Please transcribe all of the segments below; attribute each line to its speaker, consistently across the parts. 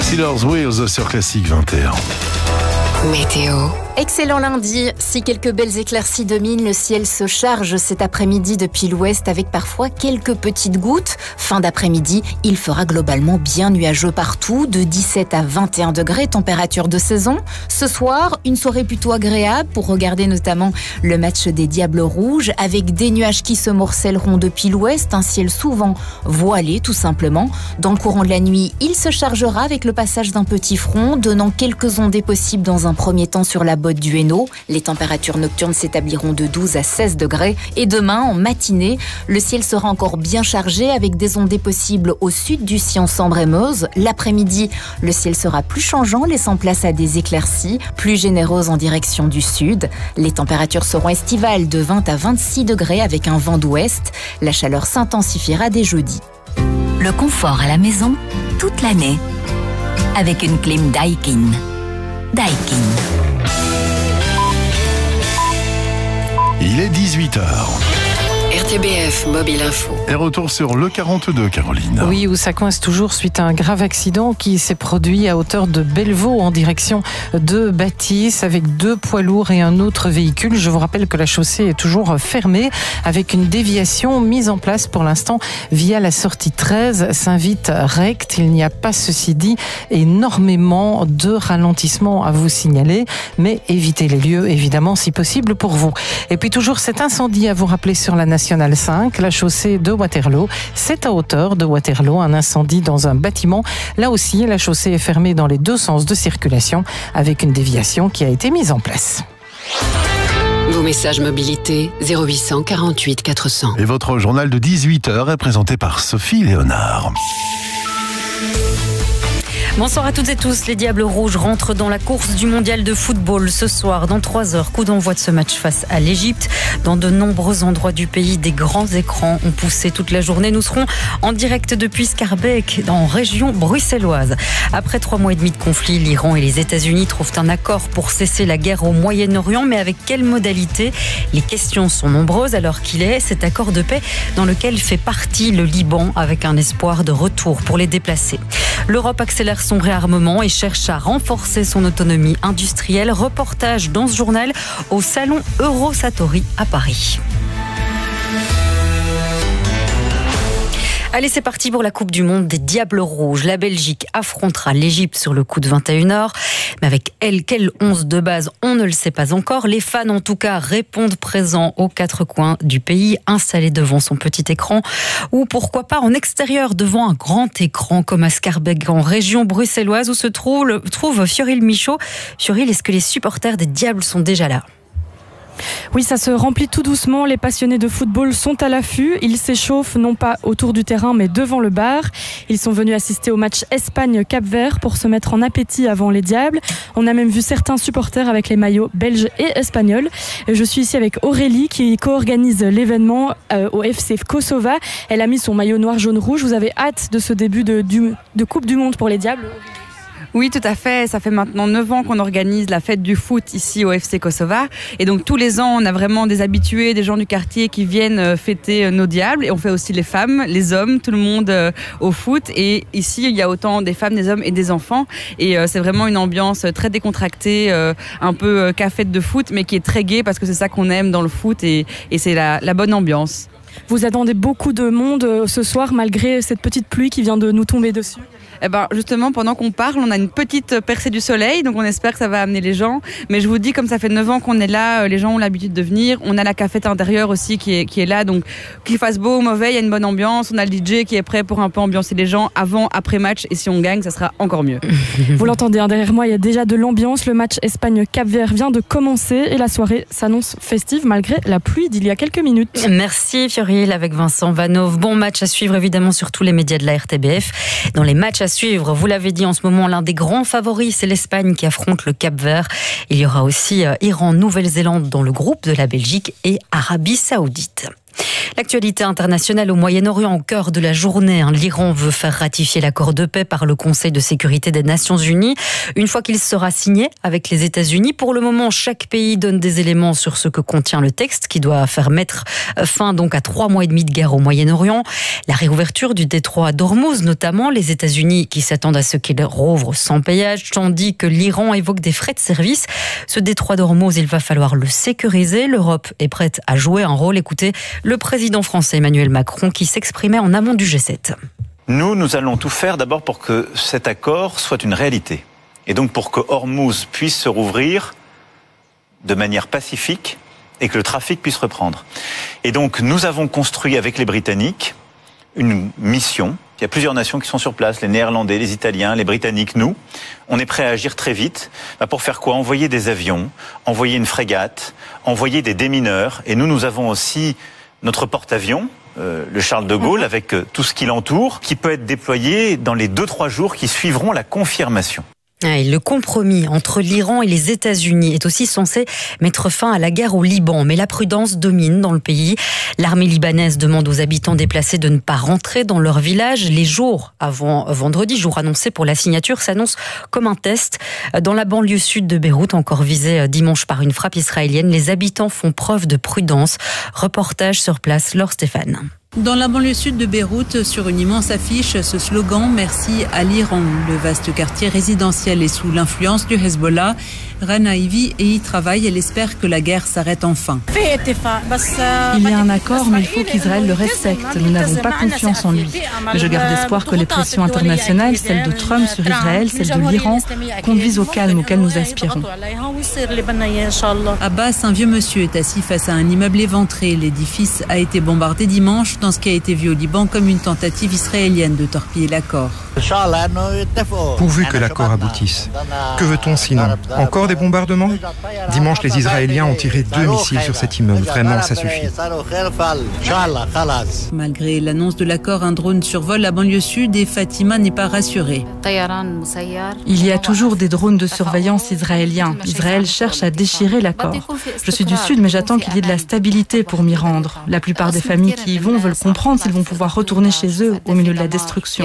Speaker 1: Steelers Wheels sur Classique 21.
Speaker 2: Météo.
Speaker 3: Excellent lundi. Si quelques belles éclaircies dominent, le ciel se charge cet après-midi depuis l'ouest avec parfois quelques petites gouttes. Fin d'après-midi, il fera globalement bien nuageux partout, de 17 à 21 degrés, température de saison. Ce soir, une soirée plutôt agréable pour regarder notamment le match des Diables Rouges avec des nuages qui se morcelleront depuis l'ouest, un ciel souvent voilé tout simplement. Dans le courant de la nuit, il se chargera avec le passage d'un petit front, donnant quelques ondées possibles dans un premier temps sur la botte du Hainaut. Les températures nocturnes s'établiront de 12 à 16 degrés. Et demain, en matinée, le ciel sera encore bien chargé avec des ondées possibles au sud du Sion, Sambre et Meuse. L'après-midi, le ciel sera plus changeant, laissant place à des éclaircies plus généreuses en direction du sud. Les températures seront estivales de 20 à 26 degrés avec un vent d'ouest. La chaleur s'intensifiera dès jeudi.
Speaker 2: Le confort à la maison, toute l'année. Avec une clim Daikin. Daikin.
Speaker 1: Il est 18h.
Speaker 4: RTBF Mobile Info.
Speaker 1: Et retour sur le 42, Caroline.
Speaker 5: Oui, où ça coince toujours suite à un grave accident qui s'est produit à hauteur de Bellevaux en direction de Bâtisse avec 2 poids lourds et un autre véhicule. Je vous rappelle que la chaussée est toujours fermée avec une déviation mise en place pour l'instant via la sortie 13 Saint-Vite-Recte. Il n'y a pas, ceci dit, énormément de ralentissements à vous signaler, mais évitez les lieux évidemment si possible pour vous. Et puis toujours cet incendie à vous rappeler sur la Nationale 5, la chaussée de Waterloo. C'est à hauteur de Waterloo, un incendie dans un bâtiment. Là aussi, la chaussée est fermée dans les 2 sens de circulation avec une déviation qui a été mise en place.
Speaker 4: Vos messages mobilité 0800 48 400.
Speaker 1: Et votre journal de 18h est présenté par Sophie Léonard.
Speaker 6: Bonsoir à toutes et tous. Les Diables Rouges rentrent dans la course du mondial de football ce soir. Dans 3 heures, coup d'envoi de ce match face à l'Égypte. Dans de nombreux endroits du pays, des grands écrans ont poussé toute la journée. Nous serons en direct depuis Schaerbeek, en région bruxelloise. Après 3 mois et demi de conflit, l'Iran et les États-Unis trouvent un accord pour cesser la guerre au Moyen-Orient. Mais avec quelle modalité ? Les questions sont nombreuses alors qu'il est cet accord de paix dans lequel fait partie le Liban avec un espoir de retour pour les déplacés. L'Europe accélère son réarmement et cherche à renforcer son autonomie industrielle. Reportage dans ce journal au salon Eurosatori à Paris. Allez, c'est parti pour la Coupe du Monde des Diables Rouges. La Belgique affrontera l'Égypte sur le coup de 21h. Mais avec elle, quel 11 de base, on ne le sait pas encore. Les fans, en tout cas, répondent présents aux 4 coins du pays, installés devant son petit écran. Ou pourquoi pas en extérieur, devant un grand écran, comme à Schaerbeek, en région bruxelloise, où se trouve Fioril Michaud. Fioril, est-ce que les supporters des Diables sont déjà là ?
Speaker 7: Oui, ça se remplit tout doucement. Les passionnés de football sont à l'affût. Ils s'échauffent non pas autour du terrain mais devant le bar. Ils sont venus assister au match Espagne-Cap-Vert pour se mettre en appétit avant les Diables. On a même vu certains supporters avec les maillots belges et espagnols. Je suis ici avec Aurélie qui co-organise l'événement au FC Kosova. Elle a mis son maillot noir, jaune, rouge. Vous avez hâte de ce début de Coupe du Monde pour les Diables ?
Speaker 8: Oui, tout à fait. Ça fait maintenant 9 ans qu'on organise la fête du foot ici au FC Kosova. Et donc tous les ans, on a vraiment des habitués, des gens du quartier qui viennent fêter nos Diables. Et on fait aussi les femmes, les hommes, tout le monde au foot. Et ici, il y a autant des femmes, des hommes et des enfants. Et c'est vraiment une ambiance très décontractée, un peu fête de foot, mais qui est très gaie parce que c'est ça qu'on aime dans le foot et c'est la bonne ambiance.
Speaker 7: Vous attendez beaucoup de monde ce soir malgré cette petite pluie qui vient de nous tomber dessus ?
Speaker 8: Eh ben, justement, pendant qu'on parle, on a une petite percée du soleil, donc on espère que ça va amener les gens. Mais je vous dis, comme ça fait 9 ans qu'on est là, les gens ont l'habitude de venir. On a la cafette intérieure aussi qui est là, donc qu'il fasse beau ou mauvais, il y a une bonne ambiance. On a le DJ qui est prêt pour un peu ambiancer les gens avant, après match. Et si on gagne, ça sera encore mieux.
Speaker 7: Vous l'entendez, derrière moi, il y a déjà de l'ambiance. Le match Espagne-Cap-Vert vient de commencer et la soirée s'annonce festive malgré la pluie d'il y a quelques minutes.
Speaker 6: Merci Fioril avec Vincent Vanov. Bon match à suivre évidemment sur tous les médias de la RTBF. Dans les matchs à suivre, vous l'avez dit en ce moment, l'un des grands favoris, c'est l'Espagne qui affronte le Cap-Vert. Il y aura aussi Iran, Nouvelle-Zélande dans le groupe de la Belgique et Arabie Saoudite. L'actualité internationale au Moyen-Orient au cœur de la journée. L'Iran veut faire ratifier l'accord de paix par le Conseil de sécurité des Nations Unies une fois qu'il sera signé avec les États-Unis. Pour le moment, chaque pays donne des éléments sur ce que contient le texte qui doit faire mettre fin donc à 3 mois et demi de guerre au Moyen-Orient. La réouverture du détroit d'Ormuz notamment, les États-Unis qui s'attendent à ce qu'il rouvre sans péage, tandis que l'Iran évoque des frais de service. Ce détroit d'Ormuz, il va falloir le sécuriser. L'Europe est prête à jouer un rôle. Écoutez le président français Emmanuel Macron qui s'exprimait en amont du G7.
Speaker 9: Nous allons tout faire d'abord pour que cet accord soit une réalité. Et donc pour que Ormuz puisse se rouvrir de manière pacifique et que le trafic puisse reprendre. Et donc nous avons construit avec les Britanniques une mission. Il y a plusieurs nations qui sont sur place, les Néerlandais, les Italiens, les Britanniques, nous. On est prêts à agir très vite. Pour faire quoi ? Envoyer des avions, envoyer une frégate, envoyer des démineurs. Et nous avons aussi notre porte-avions, le Charles de Gaulle, avec tout ce qui l'entoure, qui peut être déployé dans les 2-3 jours qui suivront la confirmation.
Speaker 6: Le compromis entre l'Iran et les États-Unis est aussi censé mettre fin à la guerre au Liban. Mais la prudence domine dans le pays. L'armée libanaise demande aux habitants déplacés de ne pas rentrer dans leur village. Les jours avant vendredi, jour annoncé pour la signature, s'annonce comme un test. Dans la banlieue sud de Beyrouth, encore visée dimanche par une frappe israélienne, les habitants font preuve de prudence. Reportage sur place, Laure Stéphane.
Speaker 10: Dans la banlieue sud de Beyrouth, sur une immense affiche, ce slogan « Merci à l'Iran ». Le vaste quartier résidentiel est sous l'influence du Hezbollah. Rana y vit et y travaille. Elle espère que la guerre s'arrête enfin.
Speaker 11: Il y a un accord, mais il faut qu'Israël le respecte. Nous n'avons pas confiance en lui. Mais je garde espoir que les pressions internationales, celles de Trump sur Israël, celles de l'Iran, conduisent au calme auquel nous aspirons.
Speaker 10: Abbas, un vieux monsieur, est assis face à un immeuble éventré. L'édifice a été bombardé dimanche dans ce qui a été vu au Liban comme une tentative israélienne de torpiller l'accord.
Speaker 12: Pourvu que l'accord aboutisse. Que veut-on sinon ? Encore des bombardements ? Dimanche, les Israéliens ont tiré 2 missiles sur cet immeuble. Vraiment, ça suffit.
Speaker 10: Malgré l'annonce de l'accord, un drone survole la banlieue sud et Fatima n'est pas rassurée.
Speaker 11: Il y a toujours des drones de surveillance israéliens. Israël cherche à déchirer l'accord. Je suis du sud, mais j'attends qu'il y ait de la stabilité pour m'y rendre. La plupart des familles qui y vont veulent comprendre s'ils vont pouvoir retourner chez eux au milieu de la destruction.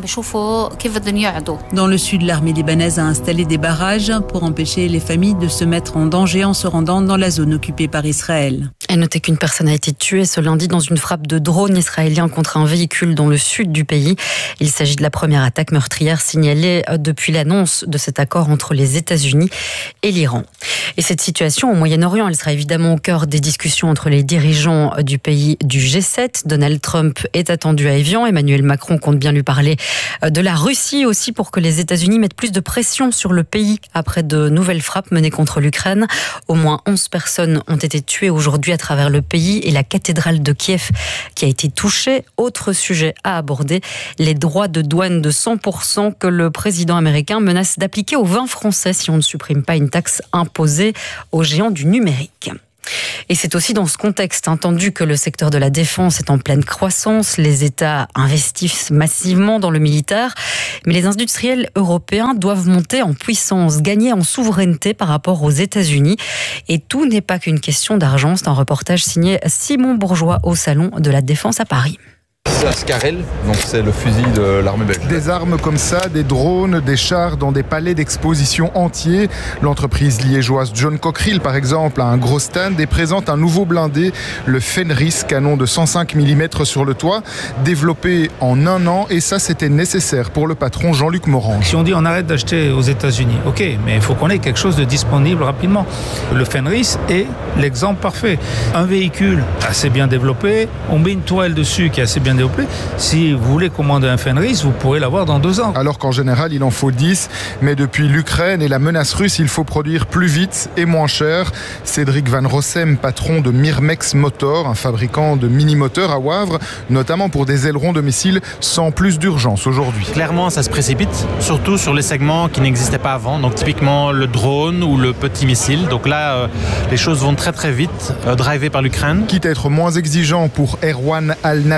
Speaker 10: Dans le sud, l'armée libanaise a installé des barrages pour empêcher les familles de se mettre en danger en se rendant dans la zone occupée par Israël.
Speaker 6: Et notez qu'une personne a été tuée ce lundi dans une frappe de drone israélien contre un véhicule dans le sud du pays. Il s'agit de la première attaque meurtrière signalée depuis l'annonce de cet accord entre les États-Unis et l'Iran. Et cette situation au Moyen-Orient, elle sera évidemment au cœur des discussions entre les dirigeants du pays du G7. Donald Trump est attendu à Évian. Emmanuel Macron compte bien lui parler de la Russie aussi pour que les États-Unis mettent plus de pression sur le pays après de nouvelles frappes menées contre l'Ukraine. Au moins 11 personnes ont été tuées aujourd'hui à travers le pays et la cathédrale de Kiev qui a été touchée. Autre sujet à aborder, les droits de douane de 100% que le président américain menace d'appliquer aux vins français si on ne supprime pas une taxe imposée aux géants du numérique. Et c'est aussi dans ce contexte entendu que le secteur de la défense est en pleine croissance. Les États investissent massivement dans le militaire, mais les industriels européens doivent monter en puissance, gagner en souveraineté par rapport aux États-Unis. Et tout n'est pas qu'une question d'argent. C'est un reportage signé Simon Bourgeois au Salon de la Défense à Paris.
Speaker 13: C'est un Scarel, donc c'est le fusil de l'armée belge.
Speaker 14: Des armes comme ça, des drones, des chars dans des palais d'exposition entiers. L'entreprise liégeoise John Cockerill, par exemple, a un gros stand et présente un nouveau blindé, le Fenris, canon de 105 mm sur le toit, développé en 1 an. Et ça, c'était nécessaire pour le patron Jean-Luc Morange.
Speaker 15: Si on dit on arrête d'acheter aux États-Unis, ok, mais il faut qu'on ait quelque chose de disponible rapidement. Le Fenris est l'exemple parfait. Un véhicule assez bien développé, on met une tourelle dessus qui est assez bien développée. Si vous voulez commander un Fenris, vous pourrez l'avoir dans 2 ans.
Speaker 14: Alors qu'en général, il en faut 10. Mais depuis l'Ukraine et la menace russe, il faut produire plus vite et moins cher. Cédric Van Rossem, patron de Mirmex Motor, un fabricant de mini-moteurs à Wavre, notamment pour des ailerons de missiles, sans plus d'urgence aujourd'hui.
Speaker 16: Clairement, ça se précipite, surtout sur les segments qui n'existaient pas avant. Donc typiquement le drone ou le petit missile. Donc là, les choses vont très très vite, drivées par l'Ukraine.
Speaker 14: Quitte à être moins exigeant pour Erwan Al-Nadufroti,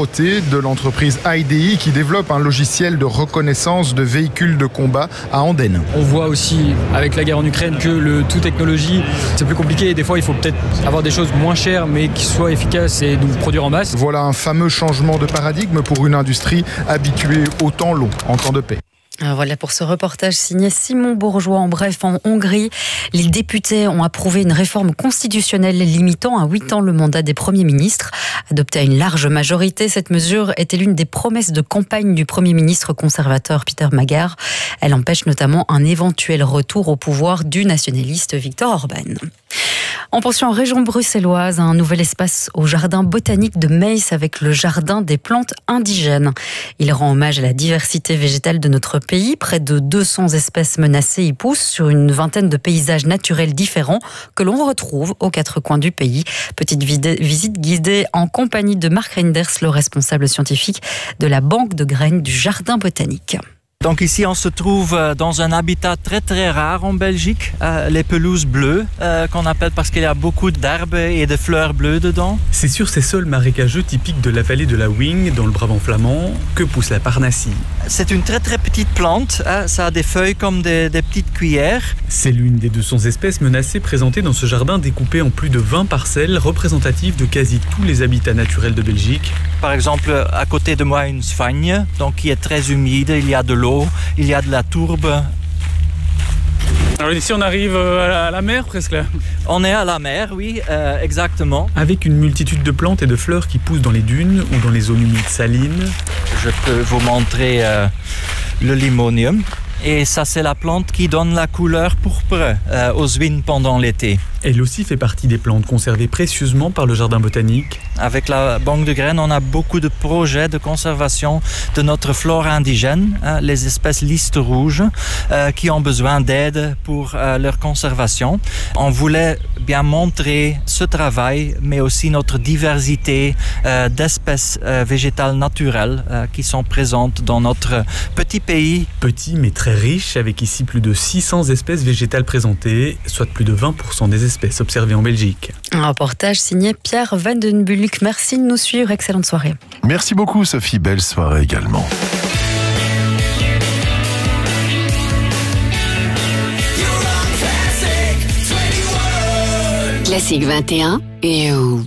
Speaker 14: nouveauté de l'entreprise IDI qui développe un logiciel de reconnaissance de véhicules de combat à Andenne.
Speaker 17: On voit aussi avec la guerre en Ukraine que le tout technologie, c'est plus compliqué. Des fois, il faut peut-être avoir des choses moins chères mais qui soient efficaces et donc produire en masse.
Speaker 14: Voilà un fameux changement de paradigme pour une industrie habituée au temps long, en temps de paix.
Speaker 6: Voilà pour ce reportage signé Simon Bourgeois. En bref, en Hongrie, les députés ont approuvé une réforme constitutionnelle limitant à 8 ans le mandat des premiers ministres. Adoptée à une large majorité, cette mesure était l'une des promesses de campagne du premier ministre conservateur Peter Magyar. Elle empêche notamment un éventuel retour au pouvoir du nationaliste Viktor Orban. En pension en région bruxelloise, un nouvel espace au jardin botanique de Meiss avec le jardin des plantes indigènes. Il rend hommage à la diversité végétale de notre pays. Près de 200 espèces menacées y poussent sur une vingtaine de paysages naturels différents que l'on retrouve aux 4 coins du pays. Petite visite guidée en compagnie de Marc Reinders, le responsable scientifique de la banque de graines du jardin botanique.
Speaker 18: Donc ici, on se trouve dans un habitat très très rare en Belgique, les pelouses bleues, qu'on appelle parce qu'il y a beaucoup d'herbes et de fleurs bleues dedans.
Speaker 19: C'est sur ces sols marécageux typiques de la vallée de la Wing, dans le Brabant flamand, que pousse la Parnassie.
Speaker 18: C'est une très très petite plante, ça a des feuilles comme des petites cuillères.
Speaker 19: C'est l'une des 200 espèces menacées présentées dans ce jardin découpé en plus de 20 parcelles représentatives de quasi tous les habitats naturels de Belgique.
Speaker 18: Par exemple, à côté de moi, une svagne, donc qui est très humide, il y a de l'eau, il y a de la tourbe.
Speaker 17: Alors ici on arrive à la mer presque là.
Speaker 18: On est à la mer, oui, exactement.
Speaker 19: Avec une multitude de plantes et de fleurs qui poussent dans les dunes ou dans les zones humides salines.
Speaker 18: Je peux vous montrer le limonium. Et ça, c'est la plante qui donne la couleur pourpre aux vignes pendant l'été.
Speaker 19: Elle aussi fait partie des plantes conservées précieusement par le jardin botanique.
Speaker 18: Avec la banque de graines, on a beaucoup de projets de conservation de notre flore indigène, les espèces listes rouges, qui ont besoin d'aide pour leur conservation. On voulait bien montrer ce travail, mais aussi notre diversité d'espèces végétales naturelles qui sont présentes dans notre petit pays.
Speaker 19: Petit mais très riche, avec ici plus de 600 espèces végétales présentées, soit plus de 20% des espèces observées en Belgique.
Speaker 6: Un reportage signé Pierre Van den Bulck. Merci de nous suivre. Excellente soirée.
Speaker 1: Merci beaucoup Sophie. Belle soirée également.
Speaker 4: Classique 21 et